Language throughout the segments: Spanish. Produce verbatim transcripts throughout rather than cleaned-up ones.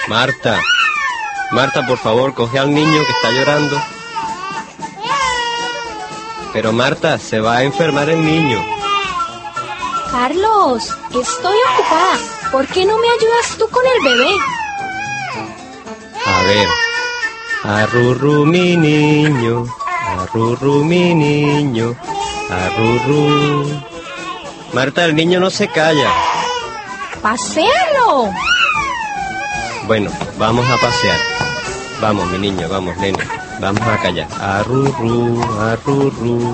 Marta, Marta, por favor, coge al niño que está llorando. Pero Marta, se va a enfermar el niño. Carlos, estoy ocupada. ¿Por qué no me ayudas tú con el bebé? A ver. Arrurru mi niño, arrurru mi niño, arrurru. Marta, el niño no se calla. ¡Paséalo! Bueno, vamos a pasear. Vamos, mi niño, vamos, nene. Vamos a callar. Arrurru, arrurru.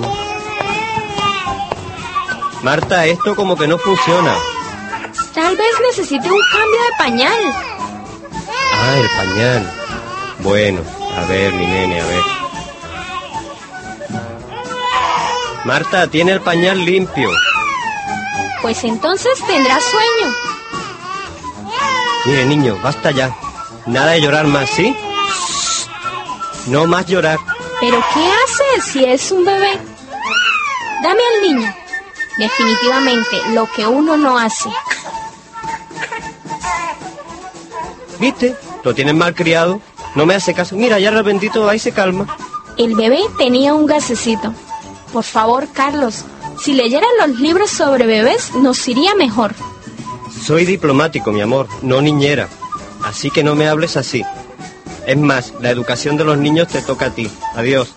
Marta, esto como que no funciona. Tal vez necesite un cambio de pañal. Ah, el pañal. Bueno, a ver, mi nene, a ver. Marta, tiene el pañal limpio. Pues entonces tendrá sueño. Mire, niño, basta ya. Nada de llorar más, ¿sí? No más llorar. ¿Pero qué haces si es un bebé? Dame al niño. Definitivamente, lo que uno no hace. ¿Viste? Lo tienen mal criado. No me hace caso. Mira, ya el bendito va y se calma. El bebé tenía un gasecito. Por favor, Carlos, si leyeran los libros sobre bebés, nos iría mejor. Soy diplomático, mi amor, no niñera. Así que no me hables así. Es más, la educación de los niños te toca a ti. Adiós.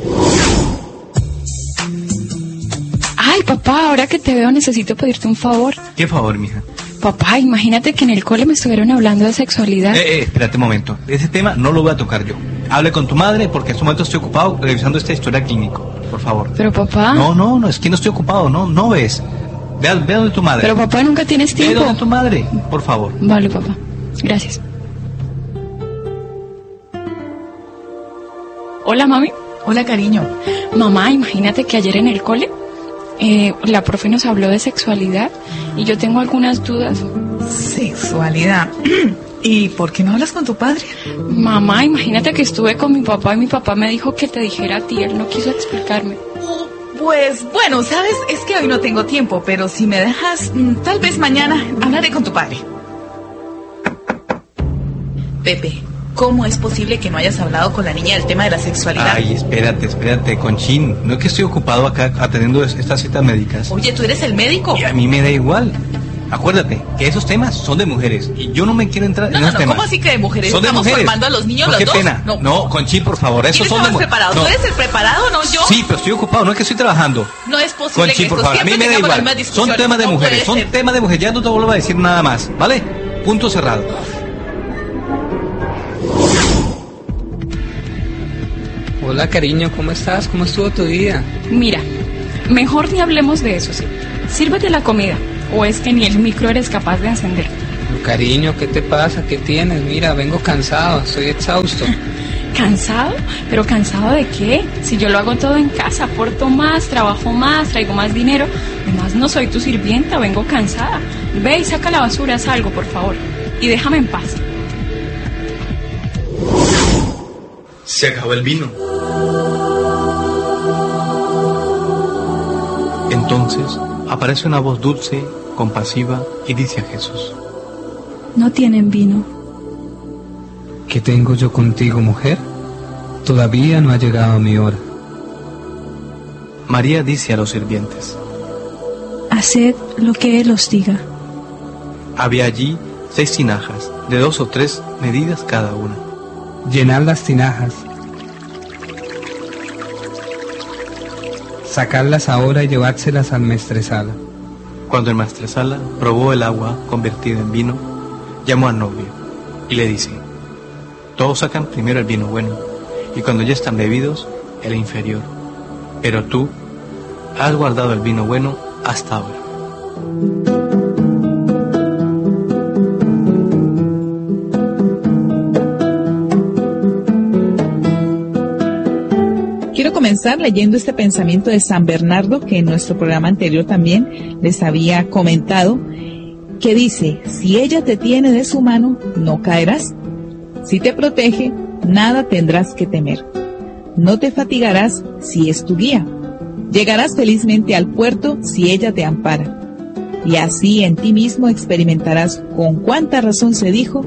Ay, papá, ahora que te veo necesito pedirte un favor. ¿Qué favor, mija? Papá, imagínate que en el cole me estuvieron hablando de sexualidad. Eh, eh, espérate un momento. Ese tema no lo voy a tocar yo. Hable con tu madre porque en este momento estoy ocupado revisando esta historia clínico. Por favor. Pero papá... No, no, no, es que no estoy ocupado, no, no ves. Ve, ve donde tu madre. Pero papá, nunca tienes tiempo. Ve donde tu madre, por favor. Vale, papá. Gracias. Hola, mami. Hola, cariño. Mamá, imagínate que ayer en el cole eh, la profe nos habló de sexualidad y yo tengo algunas dudas. Sexualidad. ¿Y por qué no hablas con tu padre? Mamá, imagínate que estuve con mi papá y mi papá me dijo que te dijera a ti. Él no quiso explicarme. Pues bueno, sabes, es que hoy no tengo tiempo, pero si me dejas, tal vez mañana hablaré con tu padre. Pepe, ¿cómo es posible que no hayas hablado con la niña del tema de la sexualidad? Ay, espérate, espérate, Conchín. No es que estoy ocupado acá atendiendo estas citas médicas. Oye, ¿tú eres el médico? Y a mí me da igual. Acuérdate que esos temas son de mujeres y yo no me quiero entrar no, en no, esos no, temas. ¿Cómo así que de mujeres? Son de Estamos mujeres. formando a los niños no, los qué dos. Pena. No, no, Conchín, por favor, esos son de mujeres. preparado? No. ¿Tú eres el preparado, no yo? Sí, pero estoy ocupado, no es que estoy trabajando. No es posible. Conchín, que por esto favor, a mí siempre me da tengamos las igual. mismas Son temas de no mujeres, son ser. temas de mujeres. Ya no te vuelvo a decir nada más, ¿vale? Punto cerrado. Hola, cariño, ¿cómo estás? ¿Cómo estuvo tu día? Mira, mejor ni hablemos de eso, sí. Sírvete la comida, o es que ni el micro eres capaz de encender. Cariño, ¿qué te pasa? ¿Qué tienes? Mira, vengo cansado, estoy exhausto. ¿Cansado? ¿Pero cansado de qué? Si yo lo hago todo en casa, aporto más, trabajo más, traigo más dinero. Además, no soy tu sirvienta, vengo cansada. Ve y saca la basura, haz algo, por favor. Y déjame en paz. Se acabó el vino. Entonces aparece una voz dulce, compasiva y dice a Jesús: No tienen vino. ¿Qué tengo yo contigo, mujer? Todavía no ha llegado mi hora. María dice a los sirvientes: Haced lo que Él os diga. Había allí seis tinajas, de dos o tres medidas cada una. Llenad las tinajas. Sacadlas ahora y llevádselas al maestresala. Cuando el maestresala probó el agua convertida en vino, llamó al novio y le dice: todos sacan primero el vino bueno, y cuando ya están bebidos, el inferior. Pero tú has guardado el vino bueno hasta ahora. Quiero comenzar leyendo este pensamiento de San Bernardo, que en nuestro programa anterior también les había comentado, que dice: si ella te tiene de su mano, no caerás. Si te protege, nada tendrás que temer. No te fatigarás si es tu guía. Llegarás felizmente al puerto si ella te ampara. Y así en ti mismo experimentarás con cuánta razón se dijo: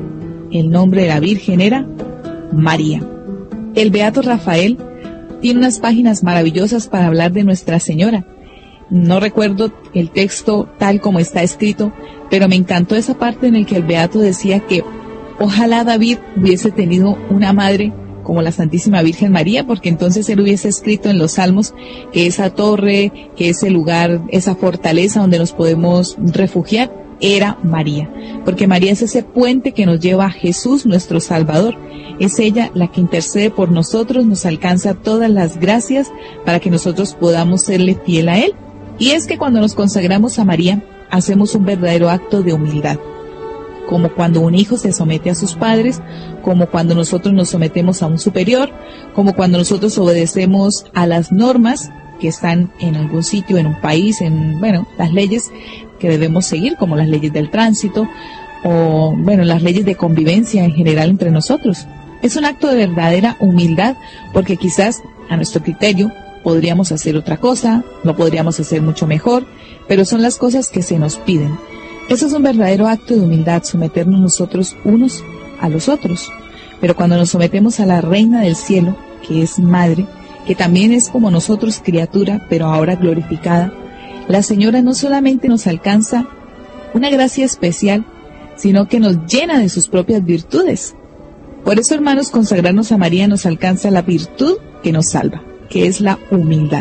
el nombre de la Virgen era María. El beato Rafael tiene unas páginas maravillosas para hablar de Nuestra Señora. No recuerdo el texto tal como está escrito, pero me encantó esa parte en la que el beato decía que ojalá David hubiese tenido una madre como la Santísima Virgen María, porque entonces él hubiese escrito en los Salmos que esa torre, que ese lugar, esa fortaleza donde nos podemos refugiar, era María, porque María es ese puente que nos lleva a Jesús, nuestro Salvador. Es ella la que intercede por nosotros, nos alcanza todas las gracias para que nosotros podamos serle fiel a Él. Y es que cuando nos consagramos a María, hacemos un verdadero acto de humildad, como cuando un hijo se somete a sus padres, como cuando nosotros nos sometemos a un superior, como cuando nosotros obedecemos a las normas que están en algún sitio, en un país, en, bueno, las leyes que debemos seguir, como las leyes del tránsito, o, bueno, las leyes de convivencia en general entre nosotros. Es un acto de verdadera humildad, porque quizás, a nuestro criterio, podríamos hacer otra cosa, lo podríamos hacer mucho mejor, pero son las cosas que se nos piden. Eso es un verdadero acto de humildad, someternos nosotros unos a los otros. Pero cuando nos sometemos a la Reina del Cielo, que es Madre, que también es como nosotros criatura, pero ahora glorificada, la Señora no solamente nos alcanza una gracia especial, sino que nos llena de sus propias virtudes. Por eso, hermanos, consagrarnos a María nos alcanza la virtud que nos salva, que es la humildad.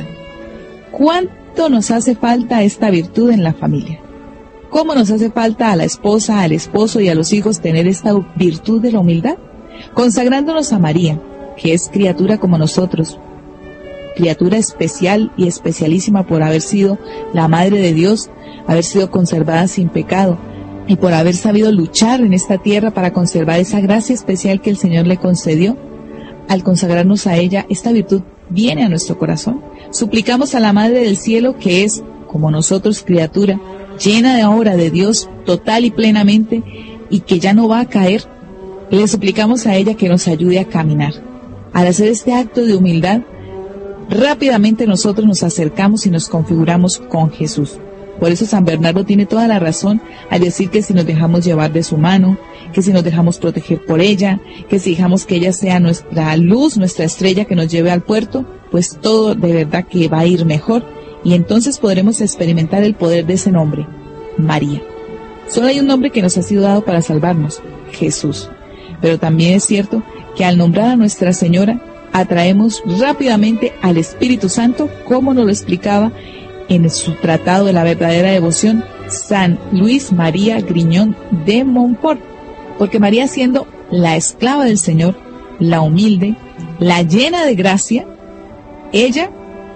¿Cuánto nos hace falta esta virtud en la familia? ¿Cómo nos hace falta a la esposa, al esposo y a los hijos tener esta virtud de la humildad? Consagrándonos a María, que es criatura como nosotros, criatura especial y especialísima por haber sido la Madre de Dios, haber sido conservada sin pecado y por haber sabido luchar en esta tierra para conservar esa gracia especial que el Señor le concedió. Al consagrarnos a ella, esta virtud viene a nuestro corazón. Suplicamos a la Madre del Cielo, que es, como nosotros, criatura, llena de obra de Dios total y plenamente, y que ya no va a caer. Le suplicamos a ella que nos ayude a caminar. Al hacer este acto de humildad, rápidamente nosotros nos acercamos y nos configuramos con Jesús. Por eso San Bernardo tiene toda la razón al decir que si nos dejamos llevar de su mano, que si nos dejamos proteger por ella, que si dejamos que ella sea nuestra luz, nuestra estrella que nos lleve al puerto, pues todo de verdad que va a ir mejor, y entonces podremos experimentar el poder de ese nombre, María. Solo hay un nombre que nos ha sido dado para salvarnos, Jesús. Pero también es cierto que al nombrar a Nuestra Señora, atraemos rápidamente al Espíritu Santo, como nos lo explicaba en su tratado de la verdadera devoción San Luis María Griñón de Montfort, porque María, siendo la esclava del Señor, la humilde, la llena de gracia, ella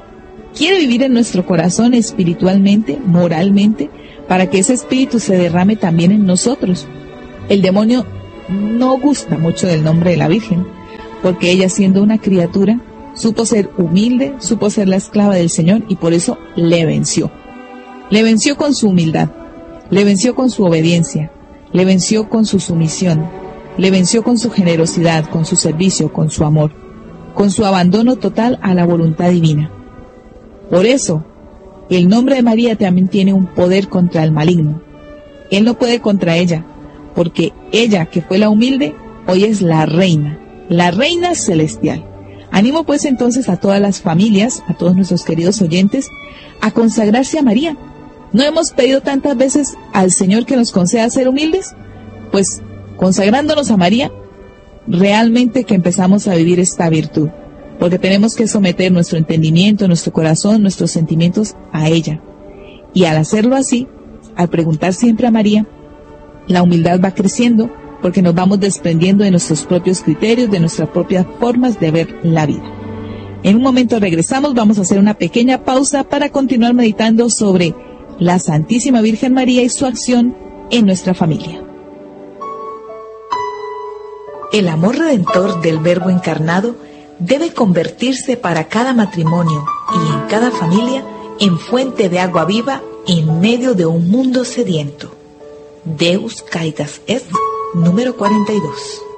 quiere vivir en nuestro corazón espiritualmente, moralmente, para que ese espíritu se derrame también en nosotros. El demonio no gusta mucho del nombre de la Virgen, porque ella, siendo una criatura, supo ser humilde, supo ser la esclava del Señor, y por eso le venció. Le venció con su humildad, le venció con su obediencia, le venció con su sumisión, le venció con su generosidad, con su servicio, con su amor, con su abandono total a la voluntad divina. Por eso, el nombre de María también tiene un poder contra el maligno. Él no puede contra ella, porque ella, que fue la humilde, hoy es la reina, la reina celestial. Animo pues entonces a todas las familias, a todos nuestros queridos oyentes, a consagrarse a María. ¿No hemos pedido tantas veces al Señor que nos conceda ser humildes? Pues consagrándonos a María, realmente que empezamos a vivir esta virtud, porque tenemos que someter nuestro entendimiento, nuestro corazón, nuestros sentimientos a ella. Y al hacerlo así, al preguntar siempre a María, la humildad va creciendo, porque nos vamos desprendiendo de nuestros propios criterios, de nuestras propias formas de ver la vida. En un momento regresamos, vamos a hacer una pequeña pausa para continuar meditando sobre la Santísima Virgen María y su acción en nuestra familia. El amor redentor del Verbo encarnado debe convertirse para cada matrimonio y en cada familia en fuente de agua viva en medio de un mundo sediento. Deus Caritas Est, número cuarenta y dos.